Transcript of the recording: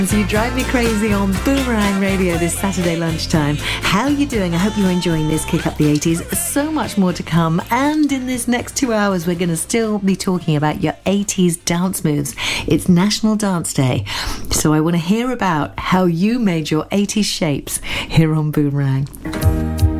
You drive me crazy on Boomerang Radio this Saturday lunchtime. How are you doing? I hope you're enjoying this Kick Up the 80s. So much more to come. And in this next 2 hours, we're going to still be talking about your 80s dance moves. It's National Dance Day. So I want to hear about how you made your 80s shapes here on Boomerang.